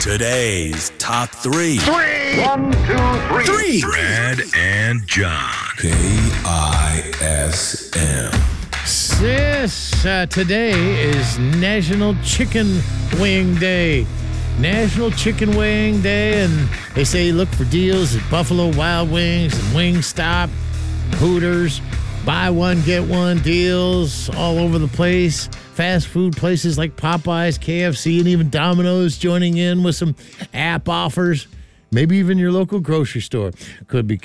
Today's top three. One, two, three. Brad and John. KISM. Today is National Chicken Wing Day. National Chicken Wing Day, and they say look for deals at Buffalo Wild Wings and Wingstop, Hooters, buy one, get one deals all over the place. Fast food places like Popeyes, KFC, and even Domino's joining in with some app offers. Maybe even your local grocery store could be